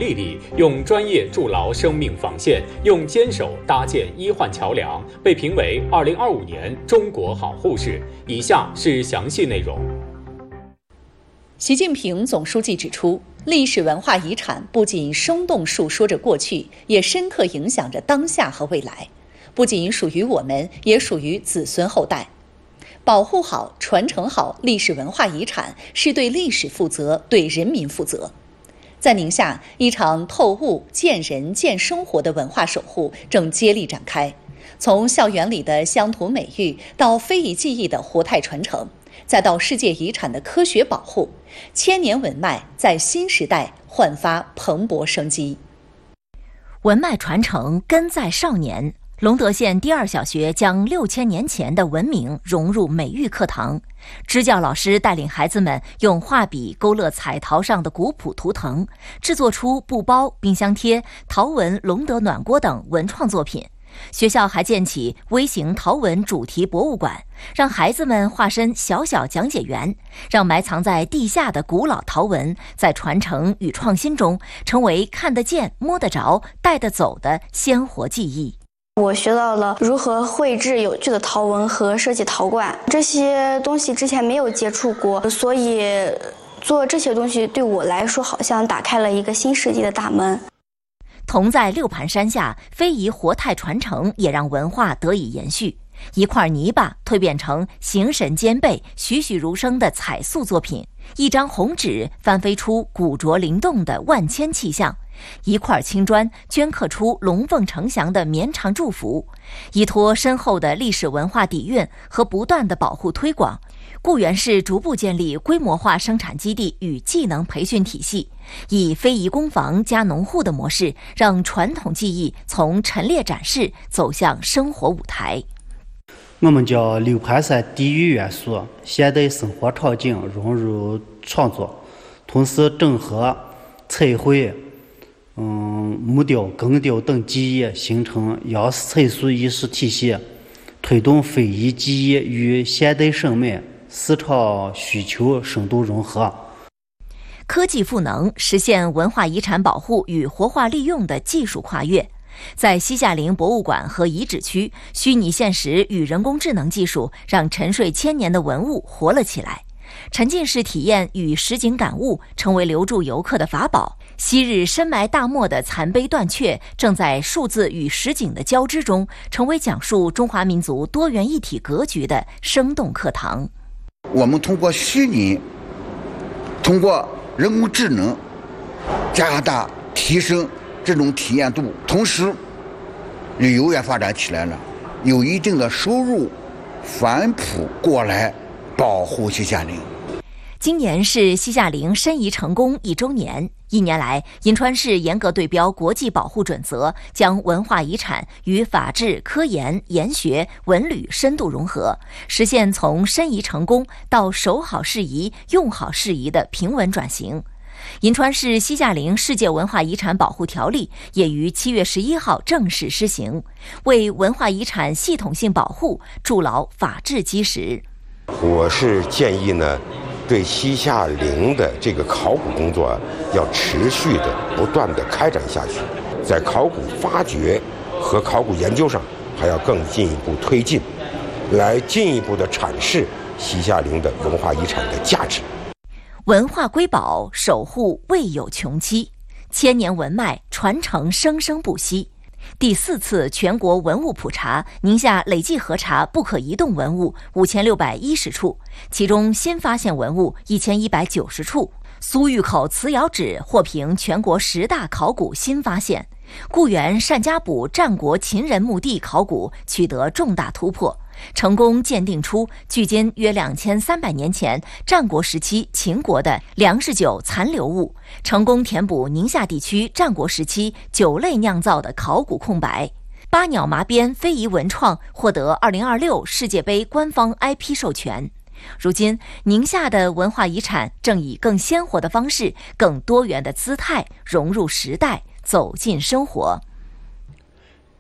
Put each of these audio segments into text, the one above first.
丽丽用专业筑牢生命防线，用坚守搭建医患桥梁，被评为2025年中国好护士。以下是详细内容。 习近平总书记指出，历史文化遗产不仅生动述说着过去，也深刻影响着当下和未来，不仅属于我们，也属于子孙后代。保护好、传承好历史文化遗产，是对历史负责，对人民负责。在宁夏，一场透悟、见人、见生活的文化守护正接力展开。从校园里的乡土美育，到非遗技艺的活态传承，再到世界遗产的科学保护，千年文脉在新时代焕发蓬勃生机。 文脉传承，根在少年。隆德县第二小学将6000年前的文明融入美育课堂，支教老师带领孩子们用画笔勾勒彩陶上的古朴图腾，制作出布包、冰箱贴、陶文隆德暖锅等文创作品。学校还建起微型陶文主题博物馆，让孩子们化身小小讲解员，让埋藏在地下的古老陶文在传承与创新中成为看得见、摸得着、带得走的鲜活记忆。 我学到了如何绘制有趣的陶文和设计陶罐，这些东西之前没有接触过，所以做这些东西对我来说好像打开了一个新世界的大门。 同在六盘山下，非遗活态传承也让文化得以延续。一块泥巴蜕变成形神兼备、栩栩如生的彩塑作品，一张红纸翻飞出古拙灵动的万千气象，一块青砖镌刻出龙凤呈祥的绵长祝福。依托深厚的历史文化底蕴和不断的保护推广，固原市逐步建立规模化生产基地与技能培训体系，以非遗工坊加农户的模式，让传统技艺从陈列展示走向生活舞台。 我们将六盘山地域元素、现代生活场景融入创作，同时整合彩绘、木雕、钢雕等技艺，形成央视彩塑艺术体系，推动非遗技艺与现代审美、市场需求深度融合。 科技赋能，实现文化遗产保护与活化利用的技术跨越。在西夏陵博物馆和遗址区，虚拟现实与人工智能技术让沉睡千年的文物活了起来，沉浸式体验与实景感悟成为留住游客的法宝。昔日深埋大漠的残碑断阙，正在数字与实景的交织中，成为讲述中华民族多元一体格局的生动课堂。 我们通过虚拟，通过人工智能，加大提升这种体验度，同时旅游也发展起来了，有一定的收入反哺过来保护西夏陵。 今年是西夏陵申遗成功1周年，一年来，银川市严格对标国际保护准则，将文化遗产与法治、科研、研学、文旅深度融合，实现从申遗成功到守好事宜、用好事宜的平稳转型。银川市西夏陵世界文化遗产保护条例也于7月11号正式施行，为文化遗产系统性保护筑牢法治基石。 我是建议呢，对西夏陵的这个考古工作要持续的、不断的开展下去，在考古发掘和考古研究上还要更进一步推进，来进一步的阐释西夏陵的文化遗产的价值。 文化瑰宝守护未有穷期，千年文脉传承生生不息。第4次全国文物普查，宁夏累计核查不可移动文物5610处，其中新发现文物1190处。苏峪口瓷窑址获评全国10大考古新发现，固原单家堡战国秦人墓地考古取得重大突破，成功鉴定出距今约2300年前战国时期秦国的粮食酒残留物，成功填补宁夏地区战国时期酒类酿造的考古空白。八鸟麻边非遗文创获得2026世界杯官方 IP 授权。如今，宁夏的文化遗产正以更鲜活的方式、更多元的姿态融入时代，走进生活。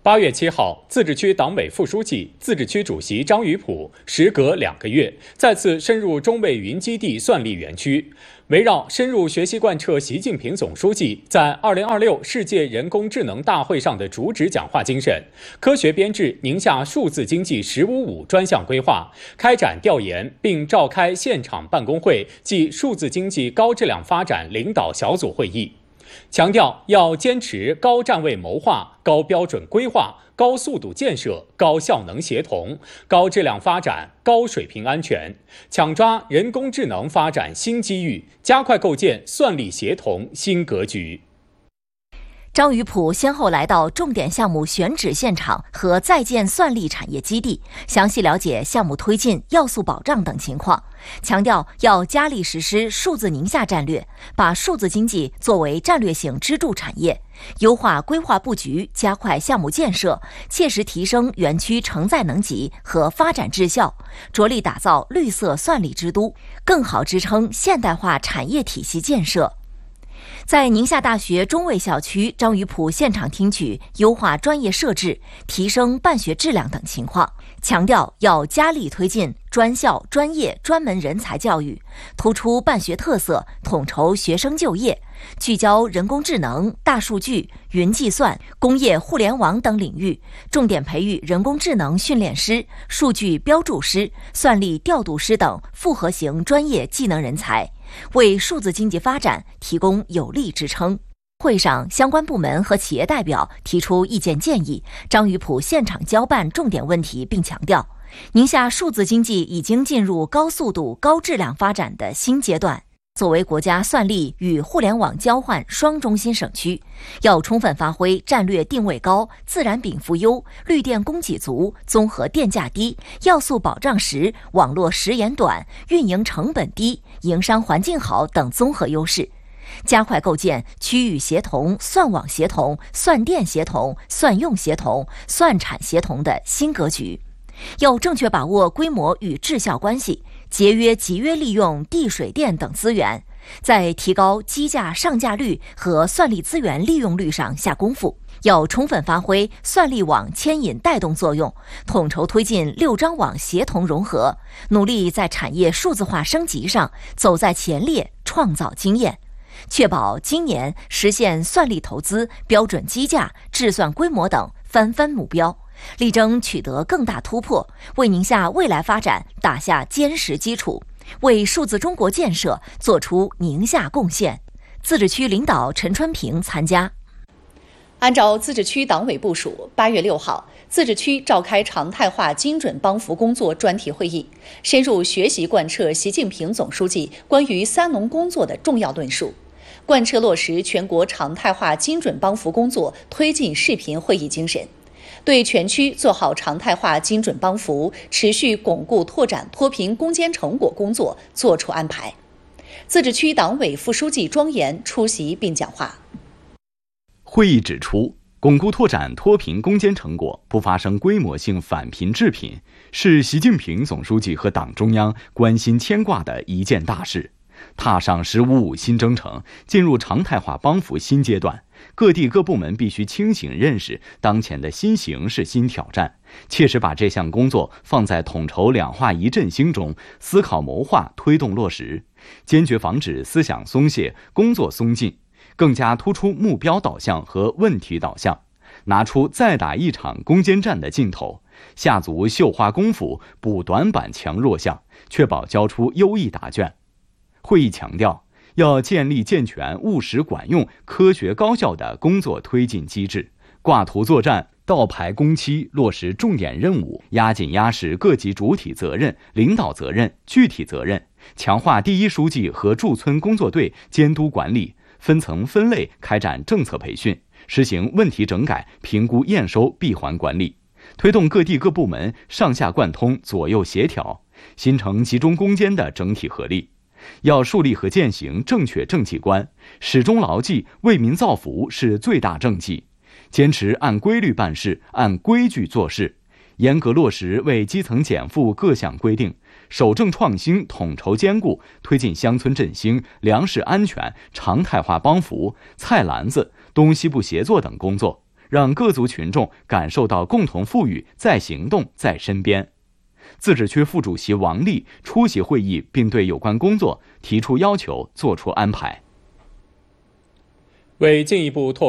8月7号，自治区党委副书记、自治区主席张于普时隔2个月再次深入中卫云基地算力园区，围绕深入学习贯彻习近平总书记在2026世界人工智能大会上的主旨讲话精神，科学编制宁夏数字经济“1055”专项规划，开展调研并召开现场办公会暨数字经济高质量发展领导小组会议。强调要坚持高站位谋划、高标准规划、高速度建设、高效能协同、高质量发展、高水平安全，抢抓人工智能发展新机遇，加快构建算力协同新格局。 张于普先后来到重点项目选址现场和在建算力产业基地，详细了解项目推进、要素保障等情况，强调要加力实施数字宁夏战略，把数字经济作为战略性支柱产业，优化规划布局，加快项目建设，切实提升园区承载能级和发展质效，着力打造绿色算力之都，更好支撑现代化产业体系建设。在宁夏大学中卫校区，张于普现场听取优化专业设置、提升办学质量等情况，强调要加力推进专校、专业、专门人才教育，突出办学特色，统筹学生就业，聚焦人工智能、大数据、云计算、工业互联网等领域，重点培育人工智能训练师、数据标注师、算力调度师等复合型专业技能人才，为数字经济发展提供有力支撑。会上，相关部门和企业代表提出意见建议，张于普现场交办重点问题，并强调，宁夏数字经济已经进入高速度、高质量发展的新阶段。作为国家算力与互联网交换双中心省区，要充分发挥战略定位高、自然禀赋优、绿电供给足、综合电价低、要素保障实、网络时延短、运营成本低、营商环境好等综合优势，加快构建区域协同、算网协同、算电协同、算用协同、算产协同的新格局。要正确把握规模与质效关系，节约集约利用地水电等资源，在提高机架上架率和算力资源利用率上下功夫。要充分发挥算力网牵引带动作用，统筹推进6张网协同融合，努力在产业数字化升级上走在前列，创造经验，确保今年实现算力投资、标准机架、制算规模等翻番目标，力争取得更大突破，为宁夏未来发展打下坚实基础，为数字中国建设做出宁夏贡献。自治区领导陈春平参加。 按照自治区党委部署，8月6号，自治区召开常态化精准帮扶工作专题会议，深入学习贯彻习近平总书记关于3农工作的重要论述，贯彻落实全国常态化精准帮扶工作推进视频会议精神，对全区做好常态化精准帮扶、持续巩固拓展脱贫攻坚成果工作作出安排。自治区党委副书记庄严出席并讲话。 会议指出，巩固拓展脱贫攻坚成果，不发生规模性返贫致贫，是习近平总书记和党中央关心牵挂的一件大事。踏上“1055”新征程，进入常态化帮扶新阶段，各地各部门必须清醒认识当前的新形势新挑战，切实把这项工作放在统筹两化一振兴中，思考谋划推动落实，坚决防止思想松懈、工作松劲，更加突出目标导向和问题导向，拿出再打一场攻坚战的劲头，下足绣花功夫，补短板强弱项，确保交出优异答卷。会议强调，要建立健全、务实、管用、科学高效的工作推进机制，挂图作战，倒排工期，落实重点任务，压紧压实各级主体责任、领导责任、具体责任，强化第一书记和驻村工作队监督管理，分层分类开展政策培训，实行问题整改、评估验收闭环管理，推动各地各部门上下贯通、左右协调，形成集中攻坚的整体合力。要树立和践行正确政绩观，始终牢记为民造福是最大政绩，坚持按规律办事、按规矩做事，严格落实为基层减负各项规定，守正创新、统筹兼顾，推进乡村振兴、粮食安全、常态化帮扶、菜篮子、东西部协作等工作， 让各族群众感受到共同富裕在行动在身边。自治区副主席王丽出席会议，并对有关工作提出要求，作出安排。 为进一步拓